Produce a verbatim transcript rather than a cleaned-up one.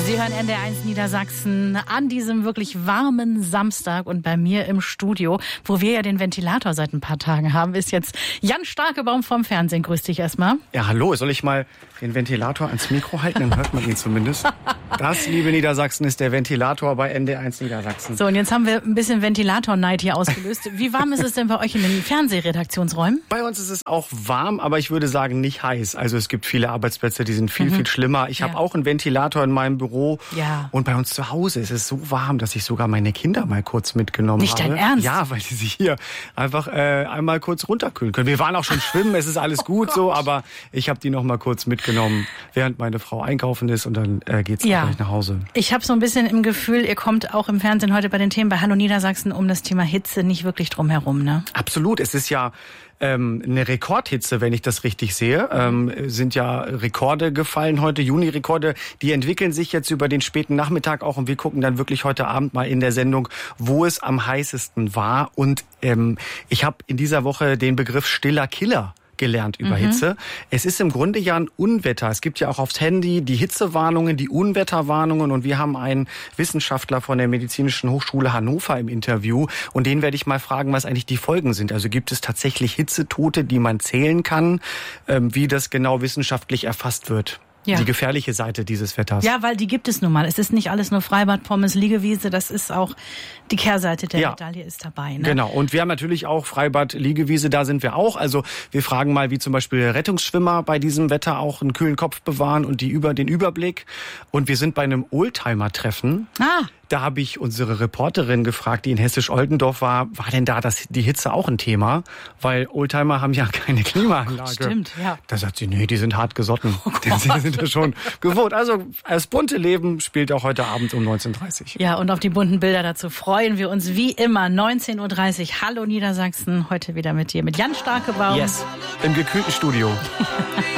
Sie hören N D R eins Niedersachsen an diesem wirklich warmen Samstag und bei mir im Studio, wo wir ja den Ventilator seit ein paar Tagen haben, ist jetzt Jan Starkebaum vom Fernsehen. Grüß dich erstmal. Ja, hallo. Soll ich mal den Ventilator ans Mikro halten? Dann hört man ihn zumindest. Das, liebe Niedersachsen, ist der Ventilator bei N D R eins Niedersachsen. So, und jetzt haben wir ein bisschen Ventilator-Neid hier ausgelöst. Wie warm ist es denn bei euch in den Fernsehredaktionsräumen? Bei uns ist es auch warm, aber ich würde sagen nicht heiß. Also es gibt viele Arbeitsplätze, die sind viel, mhm. viel schlimmer. Ich ja. habe auch einen Ventilator in meinem Büro. Ja. Und bei uns zu Hause ist es so warm, dass ich sogar meine Kinder mal kurz mitgenommen nicht habe. Nicht dein Ernst? Ja, weil die sich hier einfach äh, einmal kurz runterkühlen können. Wir waren auch schon schwimmen, es ist alles gut oh so, aber ich habe die noch mal kurz mitgenommen, während meine Frau einkaufen ist und dann äh, geht's ja. gleich nach Hause. Ich habe so ein bisschen im Gefühl, ihr kommt auch im Fernsehen heute bei den Themen bei Hallo Niedersachsen um das Thema Hitze nicht wirklich drum herum, ne? Absolut, es ist ja ähm, eine Rekordhitze, wenn ich das richtig sehe. Ähm, sind ja Rekorde gefallen heute, Juni-Rekorde. Die entwickeln sich jetzt über den späten Nachmittag auch und wir gucken dann wirklich heute Abend mal in der Sendung, wo es am heißesten war. Und ähm, ich habe in dieser Woche den Begriff stiller Killer gelernt über mhm. Hitze. Es ist im Grunde ja ein Unwetter. Es gibt ja auch aufs Handy die Hitzewarnungen, die Unwetterwarnungen und wir haben einen Wissenschaftler von der Medizinischen Hochschule Hannover im Interview und den werde ich mal fragen, was eigentlich die Folgen sind. Also gibt es tatsächlich Hitzetote, die man zählen kann, ähm, wie das genau wissenschaftlich erfasst wird? Ja. Die gefährliche Seite dieses Wetters. Ja, weil die gibt es nun mal. Es ist nicht alles nur Freibad, Pommes, Liegewiese. Das ist auch die Kehrseite der ja. Medaille ist dabei. Ne? Genau. Und wir haben natürlich auch Freibad, Liegewiese. Da sind wir auch. Also wir fragen mal, wie zum Beispiel Rettungsschwimmer bei diesem Wetter auch einen kühlen Kopf bewahren und die über den Überblick. Und wir sind bei einem Oldtimer-Treffen. Ah. Da habe ich unsere Reporterin gefragt, die in Hessisch-Oldendorf war, war denn da das, die Hitze auch ein Thema? Weil Oldtimer haben ja keine Klimaanlage. Stimmt, ja. Da sagt sie, nee, die sind hart gesotten. Oh die sind da schon gewohnt. Also das bunte Leben spielt auch heute Abend um neunzehn Uhr dreißig. Ja, und auf die bunten Bilder dazu freuen wir uns wie immer. neunzehn Uhr dreißig. Hallo Niedersachsen. Heute wieder mit dir, mit Jan Starkebaum. Yes, im gekühlten Studio.